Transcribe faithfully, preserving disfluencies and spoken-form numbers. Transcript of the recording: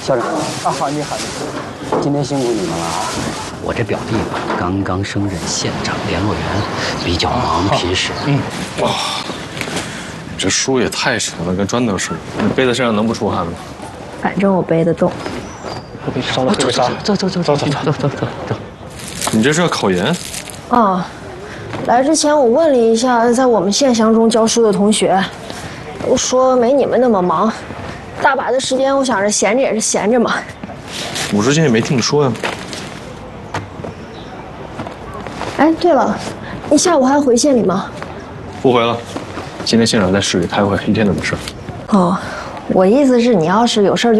校长啊，好，你好，今天辛苦你们了啊！我这表弟吧，刚刚升任县长联络员，比较忙，平时。 嗯，哇，这书也太沉了，跟砖头似的，你背在身上能不出汗吗？ 反正我背得动。 别烧了，别烧了，走走走走走走走走走。 你这是要考研？ 啊，来之前我问了一下在我们县乡中教书的同学，都说没你们那么忙，大把的时间，我想着闲着也是闲着嘛。 我之前也没听你说呀。 哎，对了，你下午还回县里吗？ 不回了，今天县长在市里开会，一天都没事。 哦，我意思是你要是有事儿。